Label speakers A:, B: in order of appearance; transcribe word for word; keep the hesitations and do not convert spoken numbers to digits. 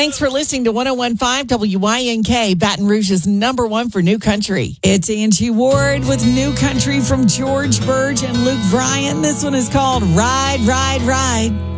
A: Thanks for listening to one oh one point five W Y N K, Baton Rouge's number one for new country. It's Angie Ward with new country from George Burge and Luke Bryan. This one is called Ride, Ride, Ride.